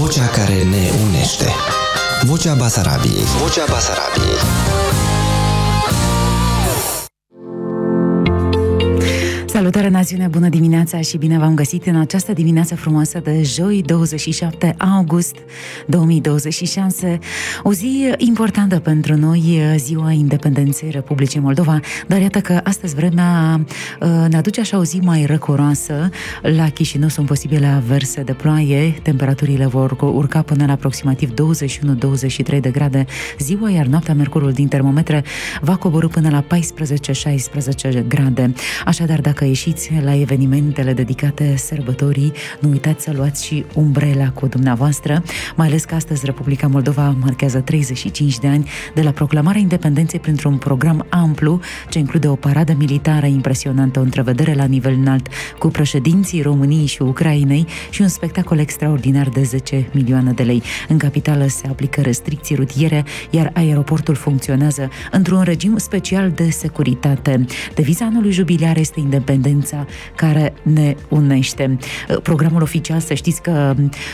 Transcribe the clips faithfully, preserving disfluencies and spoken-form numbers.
Vocea care ne unește. Vocea Basarabiei. Vocea Basarabiei. Salutare națiune, bună dimineața și bine v-am găsit în această dimineață frumoasă de joi, douăzeci și șapte august două mii douăzeci și șase, o zi importantă pentru noi, ziua Independenței Republicii Moldova, dar iată că astăzi vremea ne aduce așa o zi mai răcoroasă. La Chișinău sunt posibile averse de ploaie, temperaturile vor urca până la aproximativ douăzeci și unu douăzeci și trei de grade ziua, iar noaptea mercurul din termometre va coborî până la paisprezece șaisprezece grade. Așadar, dacă ieșiți la evenimentele dedicate sărbătorii, nu uitați să luați și umbrela cu dumneavoastră, mai ales că astăzi Republica Moldova marchează treizeci și cinci de ani de la proclamarea independenței printr-un program amplu ce include o paradă militară impresionantă, o întrevedere la nivel înalt cu președinții României și Ucrainei și un spectacol extraordinar de zece milioane de lei. În capitală se aplică restricții rutiere, iar aeroportul funcționează într-un regim special de securitate. Deviza anului jubiliar este independența care ne unește. Programul oficial, să știți că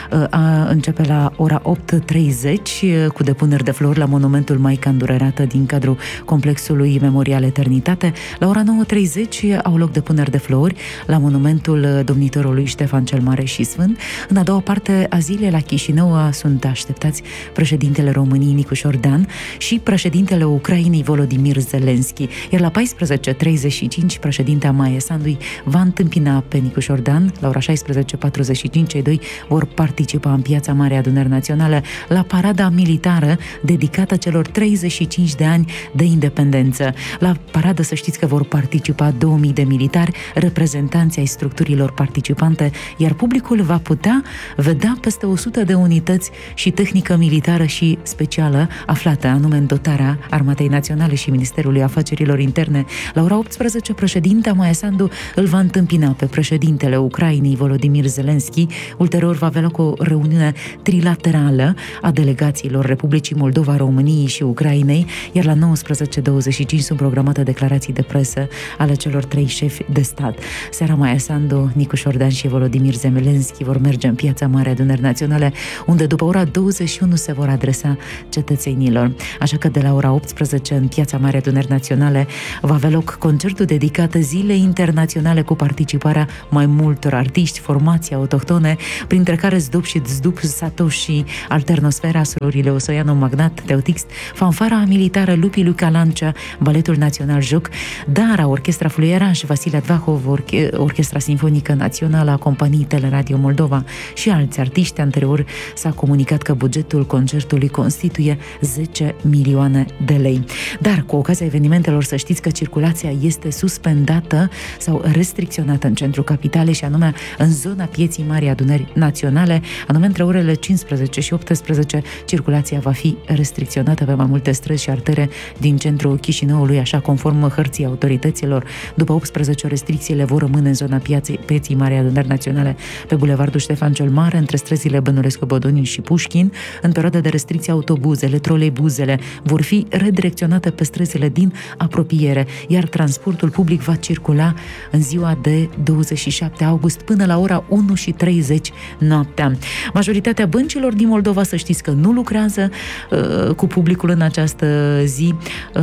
a, începe la ora opt treizeci cu depuneri de flori la monumentul Maica Îndurerată din cadrul complexului Memorial Eternitate. La ora nouă treizeci au loc depuneri de flori la monumentul domnitorului Ștefan cel Mare și Sfânt. În a doua parte a zilei la Chișinău sunt așteptați președintele României Nicușor Dan și președintele Ucrainei Volodimir Zelenski. Iar la paisprezece treizeci și cinci președintea Maia Sandu va întâmpina pe Nicușor Dan. La ora șaisprezece patruzeci și cinci cei doi vor participa în Piața Mare Adunări Naționale la parada militară dedicată celor treizeci și cinci de ani de independență. La paradă să știți că vor participa două mii de militari, reprezentanți ai structurilor participante, iar publicul va putea vedea peste o sută de unități și tehnică militară și specială aflată anume în dotarea Armatei Naționale și Ministerului Afacerilor Interne. La ora optsprezece președintea Maia Sandu îl va întâmpina pe președintele Ucrainei Volodimir Zelenski. Ulterior va avea loc o reuniune trilaterală a delegațiilor Republicii Moldova, României și Ucrainei, iar la nouăsprezece douăzeci și cinci sunt programate declarații de presă ale celor trei șefi de stat. Seara Maia Sandu, Nicușor Dan și Volodimir Zelenski vor merge în Piața Mare Adunări Naționale, unde după ora douăzeci și unu se vor adresa cetățenilor. Așa că de la ora optsprezece în Piața Mare Adunări Naționale va avea loc concertul dedicat Zilei Internaționale cu participarea mai multor artiști, formații autohtone, printre care Zdup și Zdup, Satoshi, Alternosfera, Surorile Osoianu, Magnat, Teotixt, Fanfara Militară Lupii lui Calancea, Baletul Național Joc, Dara, Orchestra Fluieraș, Vasile Advahov, Orche- Orchestra Sinfonică Națională a Companiei Teleradio Moldova și alți artiști. Anterior s-a comunicat că bugetul concertului constituie zece milioane de lei. Dar cu ocazia evenimentelor să știți că circulația este suspendată sau restricționată în centrul capitalei și anume în zona Pieții Mari Adunări Naționale, anume între orele cincisprezece și optsprezece circulația va fi restricționată pe mai multe străzi și artere din centrul Chișinăului, așa conform hărții autorităților. După optsprezece restricțiile vor rămâne în zona piaței, Pieții Mari Adunări Naționale pe bulevardul Ștefan cel Mare, între străzile Bănulescu Bodoni și Pușkin. În perioada de restricție autobuzele, troleibuzele vor fi redirecționate pe străzile din apropiere, iar transportul public va circula în ziua de douăzeci și șapte august până la ora unu și treizeci noaptea. Majoritatea băncilor din Moldova să știți că nu lucrează uh, cu publicul în această zi,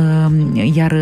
uh, iar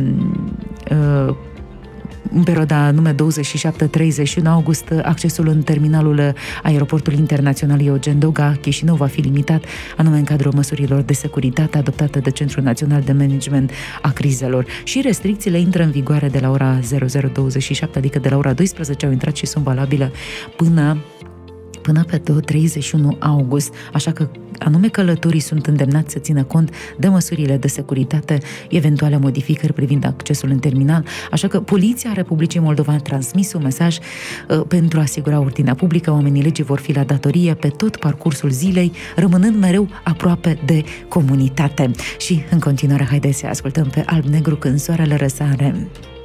uh, în perioada nume douăzeci și șapte treizeci și unu august, accesul în terminalul aeroportului internațional Eugen Doga Chișinău va fi limitat, anume în cadrul măsurilor de securitate adoptate de Centrul Național de Management a Crizelor. Și restricțiile intră în vigoare de la ora zero zero douăzeci și șapte, adică de la ora doisprezece au intrat și sunt valabile până până pe treizeci și unu august, așa că anume călătorii sunt îndemnați să țină cont de măsurile de securitate, eventuale modificări privind accesul în terminal, așa că Poliția Republicii Moldova a transmis un mesaj uh, pentru a asigura ordinea publică. Oamenii legii vor fi la datorie pe tot parcursul zilei, rămânând mereu aproape de comunitate. Și în continuare, haideți să ascultăm pe Alb Negru când soarele răsare.